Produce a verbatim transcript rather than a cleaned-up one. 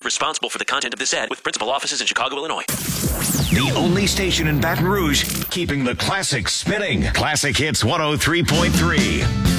Responsible for the content of this ad with principal offices in Chicago, Illinois. The only station in Baton Rouge keeping the classics spinning. Classic Hits one oh three point three.